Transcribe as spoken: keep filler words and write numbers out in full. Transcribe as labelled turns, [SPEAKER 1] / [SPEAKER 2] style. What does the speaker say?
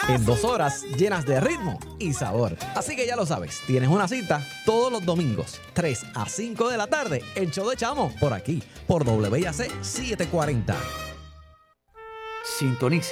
[SPEAKER 1] en dos horas llenas de ritmo y sabor. Así que ya lo sabes, tienes una cita todos los domingos, tres a cinco de la tarde, el show de Chamo, por aquí, por W I A C setecientos cuarenta.
[SPEAKER 2] Sintoniza